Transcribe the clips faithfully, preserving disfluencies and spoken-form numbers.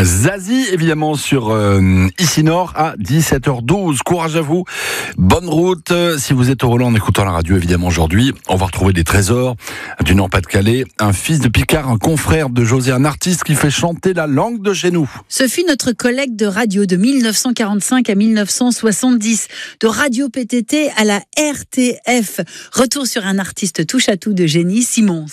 Zazie, évidemment, sur euh, Ici Nord à dix-sept heures douze. Courage à vous, bonne route. Si vous êtes au volant en écoutant la radio, évidemment, aujourd'hui, on va retrouver des trésors du Nord-Pas-de-Calais. Un fils de Picard, un confrère de José, un artiste qui fait chanter la langue de chez nous. Ce fut notre collègue de radio de mille neuf cent quarante-cinq à mille neuf cent soixante-dix, de Radio P T T à la R T F. Retour sur un artiste touche-à-tout de génie, Simons.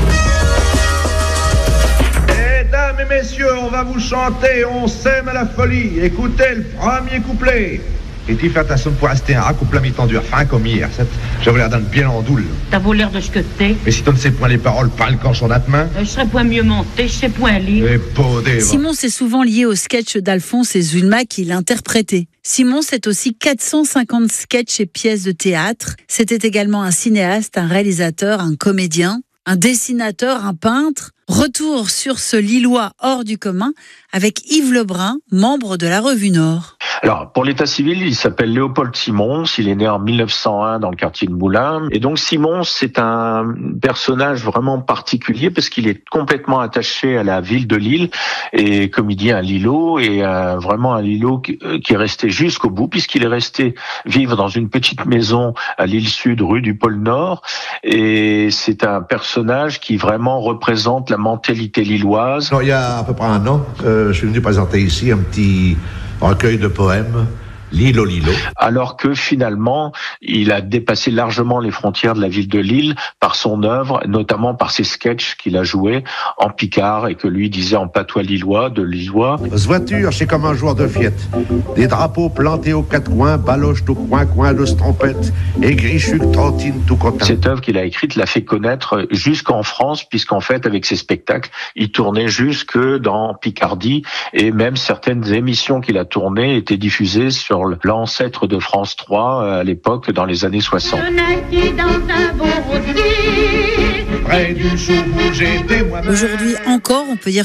Mesdames et messieurs, on va vous chanter On s'aime à la folie. Écoutez le premier couplet. Et tu fais attention pour rester un couplet mi-tendu, fin comme hier. J'avais l'air d'un bien en doule. T'as beau l'air de ce que t'es. Mais si tu ne sais point les paroles, parle quand son date main. Je serais point mieux monté, je sais point lire. Et podé, Simons est souvent lié au sketch d'Alphonse et Zulma qu'il interprétait. Simons c'est aussi quatre cent cinquante sketchs et pièces de théâtre. C'était également un cinéaste, un réalisateur, un comédien, un dessinateur, un peintre. Retour sur ce Lillois hors du commun avec Yves Lebrun, membre de la Revue Nord. Alors, pour l'état civil, il s'appelle Léopold Simons. Il est né en mille neuf cent un dans le quartier de Moulins. Et donc, Simons, c'est un personnage vraiment particulier parce qu'il est complètement attaché à la ville de Lille. Et comme il dit, un Lillo, et euh, vraiment un Lillo qui, euh, qui est resté jusqu'au bout puisqu'il est resté vivre dans une petite maison à Lille Sud, rue du Pôle Nord. Et c'est un personnage qui vraiment représente la mentalité lilloise. Alors, il y a à peu près un an, euh, je suis venu présenter ici un petit recueil de poèmes, Lilo Lilo. Alors que finalement, il a dépassé largement les frontières de la ville de Lille par son œuvre, notamment par ses sketchs qu'il a joués en picard et que lui disait en patois lillois, de lillois. Ce voiture, c'est comme un joueur de fiette. Des drapeaux plantés aux quatre coins, baloche tout coin, coin de trompette, et grichuc trotine tout content. Cette œuvre qu'il a écrite l'a fait connaître jusqu'en France, puisqu'en fait, avec ses spectacles, il tournait jusque dans Picardie, et même certaines émissions qu'il a tournées étaient diffusées sur l'ancêtre de France trois à l'époque, dans les années soixante. Aujourd'hui encore, on peut dire